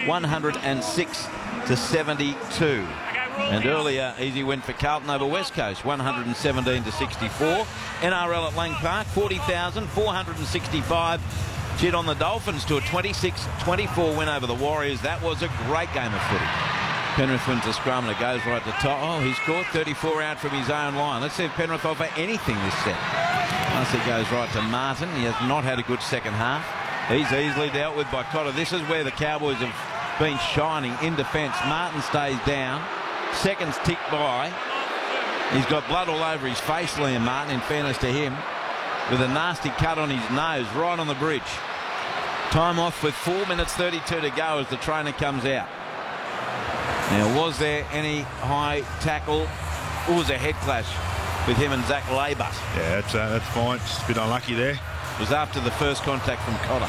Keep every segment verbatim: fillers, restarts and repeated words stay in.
one hundred six to seventy-two. And earlier, easy win for Carlton over West Coast, one hundred seventeen to sixty-four. N R L at Lang Park, forty thousand four hundred sixty-five. Jit on the Dolphins to a twenty-six twenty-four win over the Warriors. That was a great game of footy. Penrith wins the scrum and it goes right to top. Oh, he's caught thirty-four out from his own line. Let's see if Penrith offer anything this set. Once it goes right to Martin. He has not had a good second half. He's easily dealt with by Cotter. This is where the Cowboys have been shining in defence. Martin stays down. Seconds tick by. He's got blood all over his face, Liam Martin, in fairness to him, with a nasty cut on his nose right on the bridge. Time off with four minutes thirty-two to go as the trainer comes out. Now, was there any high tackle? It was a head clash with him and Zach Labour. Yeah, that's, uh, that's fine. Just a bit unlucky there. It was after the first contact from Cotter.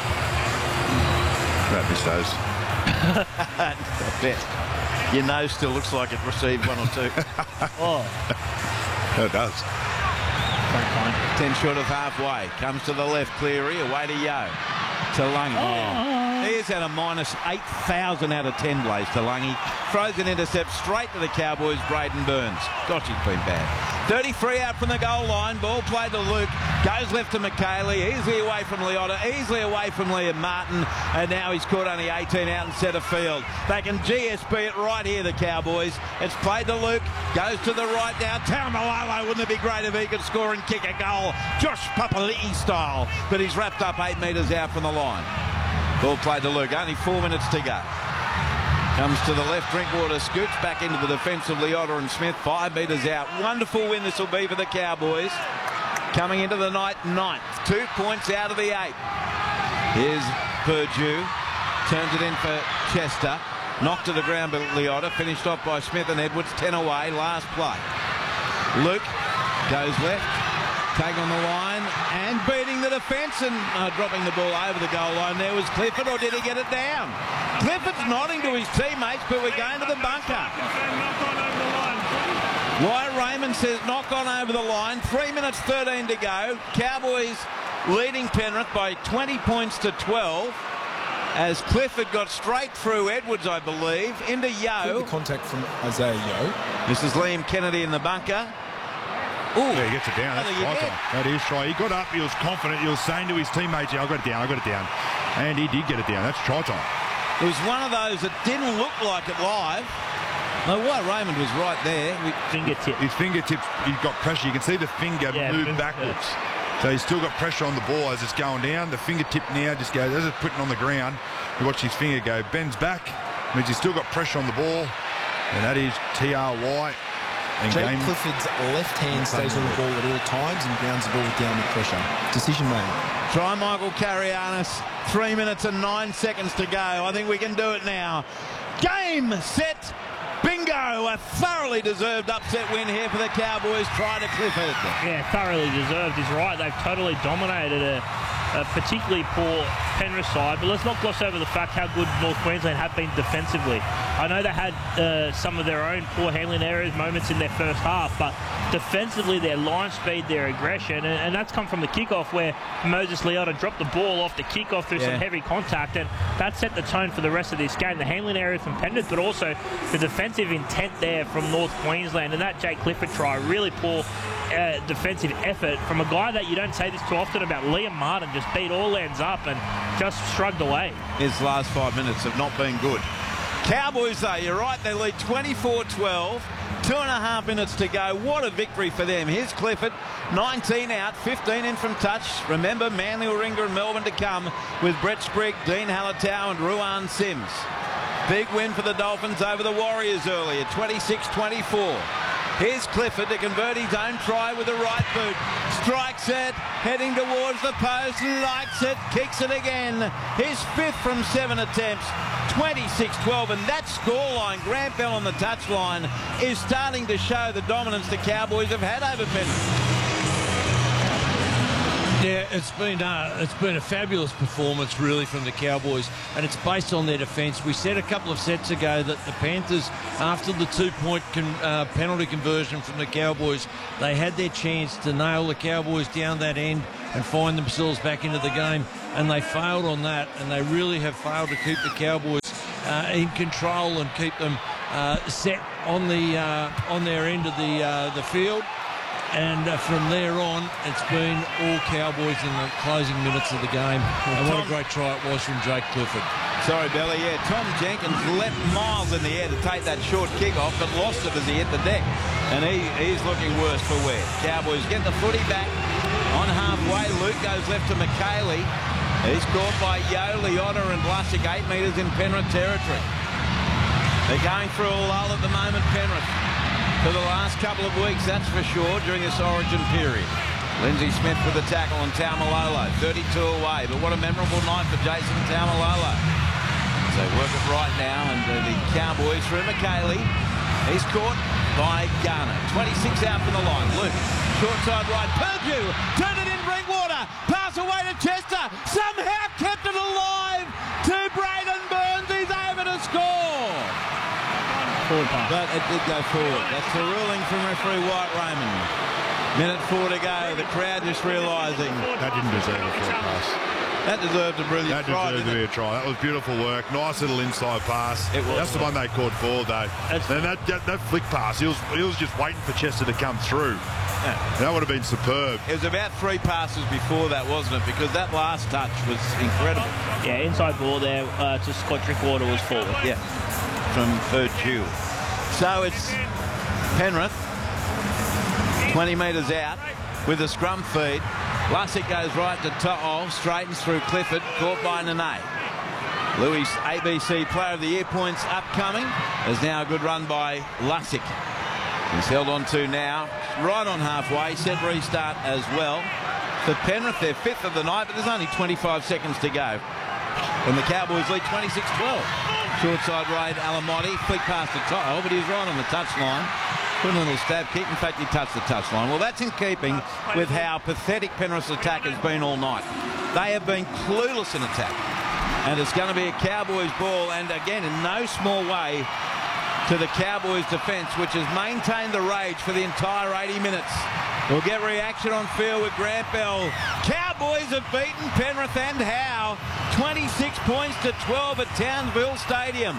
Don't miss those. I bet. Your nose still looks like it received one or two. Oh. No, it does. Ten short of halfway. Comes to the left, Cleary. Away to Yo. To Lungy. Oh. He's at a minus eight thousand out of ten, Blaze, to Lungy. Throws an intercept straight to the Cowboys, Braden Burns. Gosh, he's been bad. thirty-three out from the goal line. Ball played to Luke. Goes left to McKaylee. Easily away from Leota. Easily away from Liam Martin. And now he's caught only eighteen out in centre field. They can G S P it right here, the Cowboys. It's played to Luke. Goes to the right now. Taumalolo. Wouldn't it be great if he could score and kick a goal? Josh Papali'i style. But he's wrapped up eight metres out from the line. Ball played to Luke. Only four minutes to go. Comes to the left, Drinkwater scoots back into the defence of Leota and Smith. Five metres out. Wonderful win this will be for the Cowboys. Coming into the night ninth. Two points out of the eight. Here's Purdue. Turns it in for Chester. Knocked to the ground by Leota. Finished off by Smith and Edwards. Ten away. Last play. Luke goes left. Take on the line and beating the defence and uh, dropping the ball over the goal line. There was Clifford, or did he get it down? Clifford's nodding to his teammates, but we're going to the bunker. Wyatt Raymond says knock on over the line. Three minutes thirteen to go. Cowboys leading Penrith by twenty points to twelve. As Clifford got straight through Edwards, I believe, into Yo. The contact from Isaiah Yo. This is Liam Kennedy in the bunker. Ooh. Yeah, he gets it down. That's try time. That is try. He got up. He was confident. He was saying to his teammates, yeah, I got it down. I got it down. And he did get it down. That's try time. It was one of those that didn't look like it live. No, Wyatt Raymond was right there. Fingertip. His fingertips, he's got pressure. You can see the finger yeah, move backwards. Yeah. So he's still got pressure on the ball as it's going down. The fingertip now just goes, as it's putting on the ground, you watch his finger go, bends back, means he's still got pressure on the ball. And that is T R Y. And Jake game. Clifford's left hand stays on the ball at all times and grounds the ball with downward pressure. Decision made. Try Michael Carianis. Three minutes and nine seconds to go. I think we can do it now. Game, set, bingo. A thoroughly deserved upset win here for the Cowboys. Try to Clifford. Yeah, thoroughly deserved is right. They've totally dominated a, a particularly poor Penrith side, but let's not gloss over the fact how good North Queensland have been defensively. I know they had uh, some of their own poor handling errors, moments in their first half, but defensively, their line speed, their aggression, and, and that's come from the kickoff where Moses Leota dropped the ball off the kickoff through yeah. some heavy contact, and that set the tone for the rest of this game. The handling errors from Penrith, but also the defensive intent there from North Queensland, and that Jake Clifford try, really poor uh, defensive effort from a guy that you don't say this too often about. Liam Martin just beat all ends up and just shrugged away. His last five minutes have not been good. Cowboys, though, you're right, they lead twenty-four twelve. Two and a half minutes to go. What a victory for them. Here's Clifford, nineteen out, fifteen in from touch. Remember, Manly, Warringah and Melbourne to come with Brett Sprigg, Dean Hallertau and Ruan Sims. Big win for the Dolphins over the Warriors earlier, twenty-six twenty-four. Here's Clifford to convert his own try with the right boot. Strikes it, heading towards the post, likes it, kicks it again. His fifth from seven attempts, twenty-six twelve, and that scoreline, Grant Bell on the touchline, is starting to show the dominance the Cowboys have had over Penrith. Yeah, it's been uh, it's been a fabulous performance really from the Cowboys, and it's based on their defence. We said a couple of sets ago that the Panthers, after the two-point con uh, penalty conversion from the Cowboys, they had their chance to nail the Cowboys down that end and find themselves back into the game, and they failed on that, and they really have failed to keep the Cowboys uh, in control and keep them uh, set on the uh, on their end of the uh, the field. And uh, from there on, it's been all Cowboys in the closing minutes of the game. And what a great try it was from Jake Clifford. Sorry, Belly, yeah. Tom Jenkins leapt miles in the air to take that short kick off, but lost it as he hit the deck. And he, he's looking worse for wear. Cowboys get the footy back on halfway. Luke goes left to McKaylee. He's caught by Yo, Leota and Blusick, eight metres in Penrith territory. They're going through a lull at the moment, Penrith. For the last couple of weeks, that's for sure, during this origin period. Lindsay Smith with the tackle on Taumalolo, thirty-two away. But what a memorable night for Jason Taumalolo. So work it right now, and uh, the Cowboys through McKaylee. He's caught by Garner. twenty-six out from the line. Luke, short side right. Purdue, turn it in, Drinkwater. Pass away to Chester. Somehow kept it alive to Braden Burns. He's able to score. Forward pass. But it did go forward. That's the ruling from referee White Raymond. Minute four to go. The crowd just realising That didn't deserve a forward pass. that deserved a brilliant That try. deserved to be a try. That was beautiful work. Nice little inside pass. It was. That's the one they called forward, though. That's- And that, that that flick pass, he was he was just waiting for Chester to come through. Yeah. That would have been superb. It was about three passes before that, wasn't it? Because that last touch was incredible. Yeah, inside ball there uh, to Scott Drinkwater was forward. Yeah, from Purdue. So it's Penrith, twenty metres out with a scrum feed. Lussick goes right to To'o, straightens through Clifford, caught by Nene. Louis A B C Player of the Year points upcoming. There's now a good run by Lussick. He's held on to now, right on halfway, set restart as well. For Penrith, they're fifth of the night, but there's only twenty-five seconds to go. And the Cowboys lead twenty-six twelve. Short side raid, Alamotti, flick past the To'o, but he's right on the touchline. Good little stab kick. In fact, he touched the touchline. Well, that's in keeping with how pathetic Penrith's attack has been all night. They have been clueless in attack. And it's going to be a Cowboys ball, and again, in no small way, to the Cowboys defence, which has maintained the rage for the entire eighty minutes. We'll get reaction on field with Grant Bell. Cowboys have beaten Penrith, and how? twenty-six points to twelve at Townsville Stadium.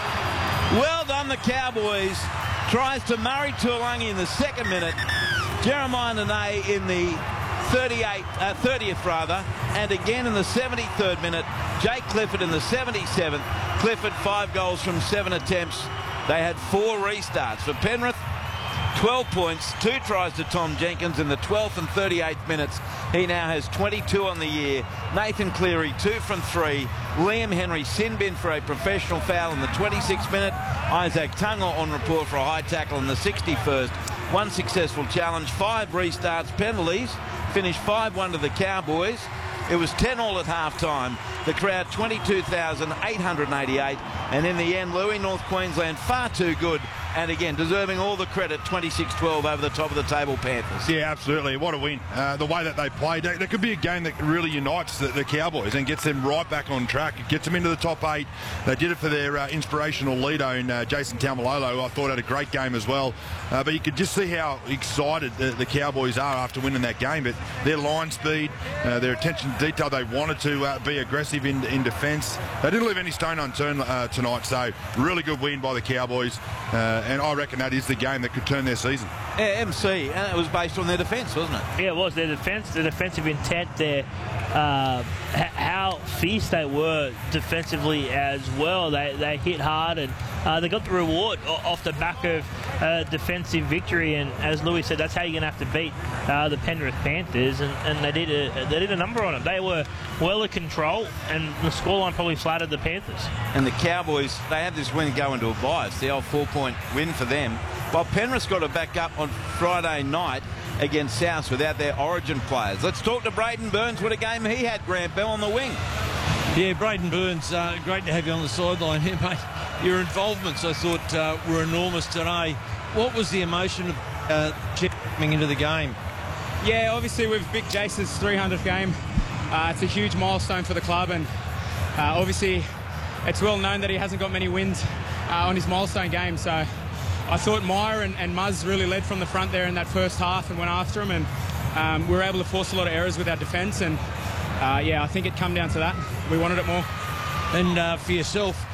Well done, the Cowboys. Tries to Murray Tuolangi in the second minute. Jeremiah Nene in the thirty-eighth, uh, thirtieth rather, and again in the seventy-third minute. Jake Clifford in the seventy-seventh. Clifford five goals from seven attempts. They had four restarts. For Penrith, twelve points, two tries to Tom Jenkins in the twelfth and thirty-eighth minutes. He now has twenty-two on the year. Nathan Cleary, two from three. Liam Henry, sin bin for a professional foul in the twenty-sixth minute. Isaac Tunga on report for a high tackle in the sixty-first. One successful challenge, five restarts, penalties. Finished five one to the Cowboys. It was ten all at half-time. The crowd, twenty-two thousand eight hundred eighty-eight. And in the end, Louis, North Queensland, far too good. And again, deserving all the credit, twenty-six twelve over the top of the table Panthers. Yeah, absolutely. What a win. Uh, the way that they played, there, there could be a game that really unites the, the Cowboys and gets them right back on track. It gets them into the top eight. They did it for their uh, inspirational leader in uh, Jason Taumalolo, who I thought had a great game as well. Uh, but you could just see how excited the, the Cowboys are after winning that game. But their line speed, uh, their attention to detail, they wanted to uh, be aggressive in, in defence. They didn't leave any stone unturned uh, tonight. So really good win by the Cowboys. Uh, and I reckon that is the game that could turn their season. Yeah, M C, and it was based on their defence, wasn't it? Yeah, it was. Their defence, the defensive intent, their uh, h- how fierce they were defensively as well. They they hit hard, and uh, they got the reward off the back of uh, defensive victory. And as Louis said, that's how you're going to have to beat uh, the Penrith Panthers. And, and they did a they did a number on them. They were well in control, and the scoreline probably flattered the Panthers. And the Cowboys, they had this win go into a bias, the old four-point win for them. While Penrith's got to back up on Friday night against South without their origin players. Let's talk to Braden Burns. What a game he had, Grant Bell on the wing. Yeah, Braden Burns, uh, great to have you on the sideline here, mate. Your involvements, I thought, uh, were enormous today. What was the emotion of uh, coming into the game? Yeah, obviously with Big Jason's three hundredth game, uh, it's a huge milestone for the club, and uh, obviously it's well known that he hasn't got many wins uh, on his milestone game. So I thought Meyer and, and Muzz really led from the front there in that first half and went after him, and um, we were able to force a lot of errors with our defence, and uh, yeah, I think it come down to that. We wanted it more. And uh, for yourself,